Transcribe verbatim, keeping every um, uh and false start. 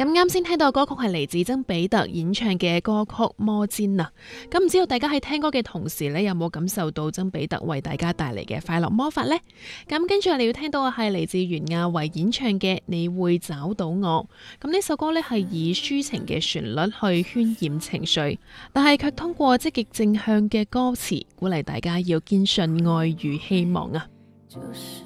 咁啱先聽到嘅歌曲係嚟自曾比特演唱嘅歌曲《魔氈》啊！咁唔知道大家喺聽歌嘅同時呢，有冇感受到曾比特為大家帶嚟嘅快樂魔法呢？咁跟住我哋要聽到嘅係嚟自袁亞維演唱嘅《你會找到我》。咁呢首歌呢係以抒情嘅旋律去渲染情緒，但係卻通過積極正向嘅歌詞鼓勵大家要堅信愛與希望啊！